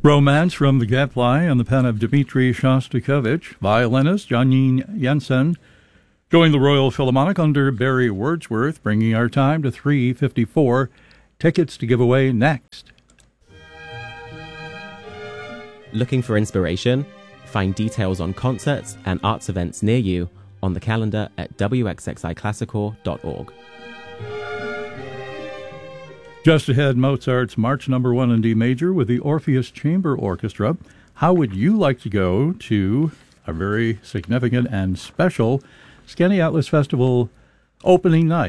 Romance from the Gadfly on the pen of Dmitri Shostakovich. Violinist Janine Jensen joined the Royal Philharmonic under Barry Wordsworth, bringing our time to 3:54. Tickets to give away next. Looking for inspiration? Find details on concerts and arts events near you on the calendar at wxxiclassical.org. Just ahead, Mozart's March No. 1 in D major with the Orpheus Chamber Orchestra. How would you like to go to a very significant and special Scanty Atlas Festival opening night?